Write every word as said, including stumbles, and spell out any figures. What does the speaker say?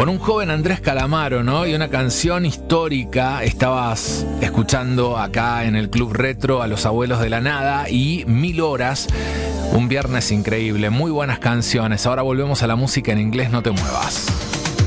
Con un joven Andrés Calamaro, ¿no? Y una canción histórica. Estabas escuchando acá en el Club Retro a Los Abuelos de la Nada y Mil Horas. Un viernes increíble, muy buenas canciones. Ahora volvemos a la música en inglés, no te muevas.